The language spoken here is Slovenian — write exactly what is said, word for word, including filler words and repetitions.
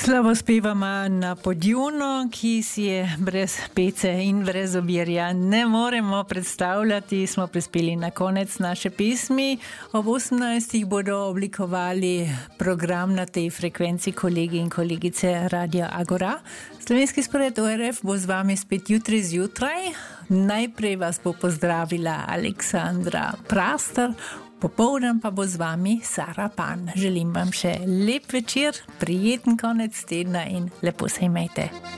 Slavo spevamo na podjunu, ki si je brez pece in brez obirja ne moremo predstavljati. Smo prispeli na konec naše pesmi. Ob osemnajstih bodo oblikovali program na tej frekvenci kolegi in kolegice Radio Agora. Slovenski spored O R F bo z vami spet jutri zjutraj. Najprej vas bo pozdravila Aleksandra Praster, popoldan pa bo z vami Sara Pan. Želim vam še lep večer, prijeten konec tedna in lepo se imejte.